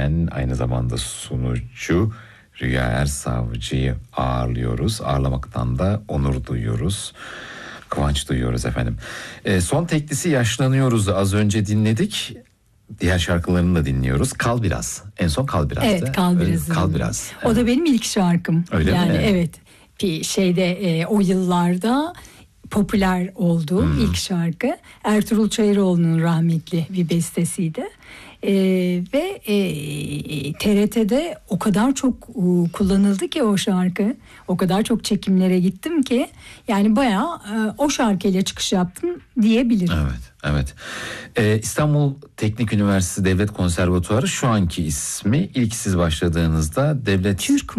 yönetmen, aynı zamanda sunucu Rüya Ersavcı'yı ağırlıyoruz. Ağırlamaktan da onur duyuyoruz. Kıvanç duyuyoruz efendim. Son teklisi Yaşlanıyoruz'u az önce dinledik. Diğer şarkılarını da dinliyoruz. Kal Biraz. En son Kal Biraz'dı. Evet, Kal Biraz. Kal Biraz. O da benim ilk şarkım. Öyle yani mi? Evet. Bir şeyde o yıllarda popüler olduğu ilk şarkı. Ertuğrul Çayıroğlu'nun rahmetli bir bestesiydi. Ve TRT'de o kadar çok kullanıldı ki o şarkı, o kadar çok çekimlere gittim ki yani bayağı o şarkıyla çıkış yaptım diyebilirim. Evet. İstanbul Teknik Üniversitesi Devlet Konservatuarı şu anki ismi, ilk siz başladığınızda Türk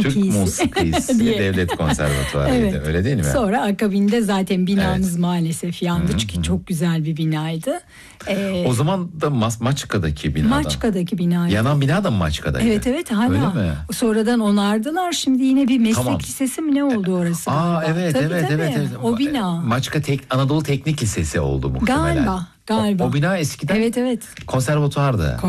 Musikisi Devlet Konservatuarı'ydı. Evet. Öyle değil mi? Sonra akabinde zaten binamız maalesef yandı çünkü çok güzel bir binaydı. O zaman da Maçka'daki binada. Maçka'daki binaydı. Yanan bina da mı Maçka'daydı? Evet hala. Öyle mi? Sonradan onardılar. Şimdi yine bir meslek lisesi mi ne oldu orası? Evet. O bina. Maçka Anadolu Teknik Lisesi oldu muhtemelen. Galiba. O bina eskiden evet. Konservatuvardı.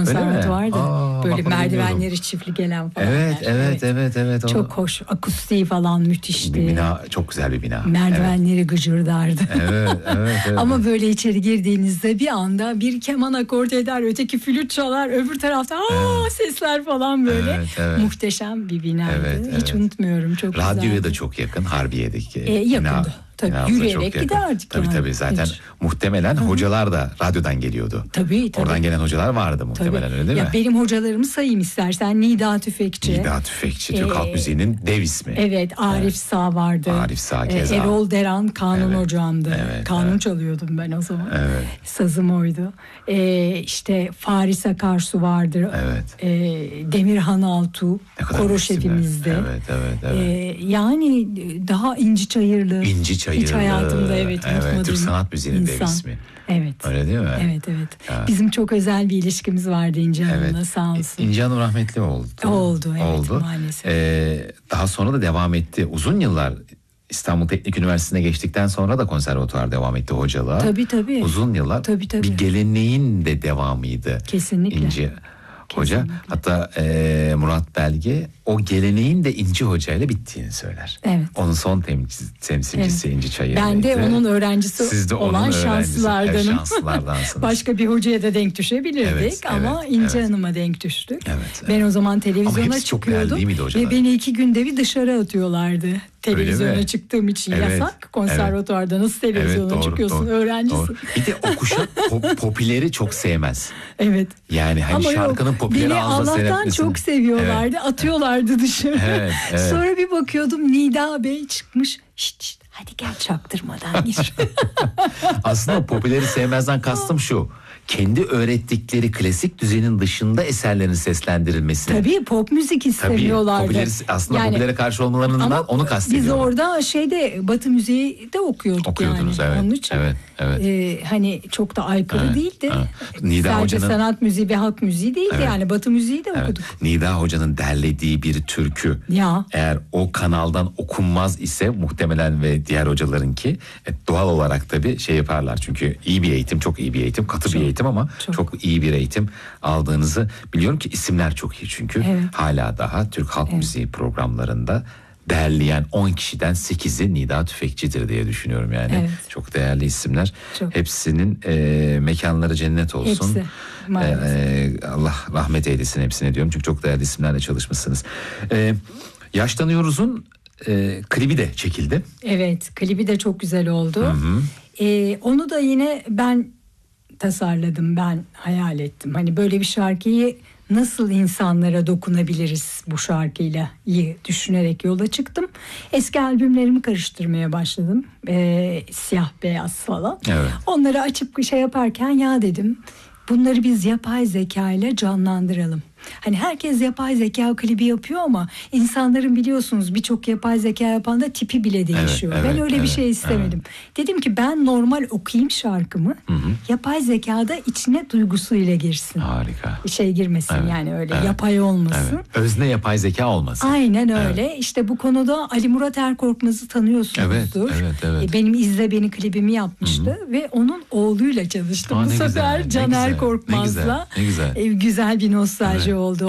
Böyle merdivenleri çiftli gelen falan. Evet. Çok hoş. Akustiği falan müthişti. Bir bina, çok güzel bir bina. Merdivenleri gıcırdardı. Evet. Ama böyle içeri girdiğinizde bir anda bir keman akort eder, öteki flüt çalar, öbür tarafta sesler falan böyle. Evet. Muhteşem bir binaydı. Hiç unutmuyorum. Çok güzeldi. Radyoya da çok yakın, Harbiye'deki. Yakındı. Tabii yürüyerek giderdik. Tabii zaten muhtemelen hocalar da radyodan geliyordu. Tabii. Oradan gelen hocalar vardı muhtemelen, öyle değil mi? Benim hocalarımı sayayım istersen. Nida Tüfekçi, Türk Halk Müziği'nin dev ismi. Evet, Arif Sağ vardı. Arif Sağ keza. Erol Deran kanun hocamdı. Kanun çalıyordum ben o zaman. Sazım oydu. İşte Faris Akarsu vardı. Demirhan Altuğ koro şefimizdi. Evet. Yani daha İnci Çayırlı. Hiç hayatımda unutmadığım Türk sanat müziğinin dev ismi. Evet. Öyle değil mi? Evet. Bizim çok özel bir ilişkimiz vardı İnci Hanım'la, sağ olsun. İnci Hanım rahmetli oldu. Oldu maalesef. Daha sonra da devam etti. Uzun yıllar İstanbul Teknik Üniversitesi'ne geçtikten sonra da konservatuvar devam etti hocalığa. Tabii. Uzun yıllar. Tabii. Bir geleneğin de devamıydı. Kesinlikle. İnci Hoca. Hatta Murat Belge o geleneğin de İnci Hoca ile bittiğini söyler. Evet. Onun son temsilcisi İnci Çayırlı'ydı. Ben de onun öğrencisi Siz de olan şanslılardanım. Şanslılardansınız. Başka bir hocaya da denk düşebilirdik ama İnci Hanım'a denk düştük. Ben o zaman televizyona çıkıyordum ve beni 2 günde bir dışarı atıyorlardı. Televizyona çıktığım için yasak. Konservatuvarda nasıl televizyona çıkıyorsun? Öğrencisin. Doğru. Bir de o kuşak popüleri çok sevmez. Evet. Yani hani ama şarkının popüleri ağızla seyretmesini. Beni Allah'tan çok seviyorlardı. Atıyorlardı dışarı. Evet. Sonra bir bakıyordum Nida Bey çıkmış. Şşt, hadi gel çaktırmadan gir. Aslında popüleri sevmezden kastım şu. Kendi öğrettikleri klasik düzenin dışında eserlerin seslendirilmesi. Tabii pop müzik istemiyorlardı. Aslında popülere karşı olmalarından onu kastediyorlar. Biz orada Batı müziği de okuyordunuz yani. Evet. Onun için hani çok da aykırı değildi. Sadece sanat müziği ve halk müziği değildi yani Batı müziği de okuduk. Nida Hoca'nın derlediği bir türkü eğer o kanaldan okunmaz ise muhtemelen ve diğer hocalarınki doğal olarak tabii yaparlar. Çünkü iyi bir eğitim, çok iyi bir eğitim, katı bir eğitim ama çok iyi bir eğitim aldığınızı biliyorum ki isimler çok iyi çünkü hala daha Türk halk müziği programlarında derleyen 10 kişiden 8'i Nida Tüfekçi'dir diye düşünüyorum yani. Çok değerli isimler. Hepsinin mekanları cennet olsun. Allah rahmet eylesin hepsine diyorum çünkü çok değerli isimlerle çalışmışsınız. Yaşlanıyoruz'un klibi de çekildi. Evet, klibi de çok güzel oldu. Onu da yine ben tasarladım, ben hayal ettim. Hani böyle bir şarkıyı nasıl insanlara dokunabiliriz bu şarkıyla düşünerek yola çıktım. Eski albümlerimi karıştırmaya başladım. Siyah beyaz falan. Onları açıp yaparken ya dedim bunları biz yapay zeka ile canlandıralım. Hani herkes yapay zeka klibi yapıyor ama insanların biliyorsunuz birçok yapay zeka yapan da tipi bile değişiyor. Ben öyle bir şey istemedim. Dedim ki ben normal okuyayım şarkımı. Yapay zekada içine duygusuyla girsin. Harika. Girmesin yani öyle yapay olmasın. Özne yapay zeka olmasın. Aynen öyle. İşte bu konuda Ali Murat Erkorkmaz'ı tanıyorsunuzdur. Evet. Benim İzle Beni klibimi yapmıştı ve onun oğluyla çalıştım. Bu sefer Caner Korkmaz'la. Ne güzel. Güzel bir nostalji oldu.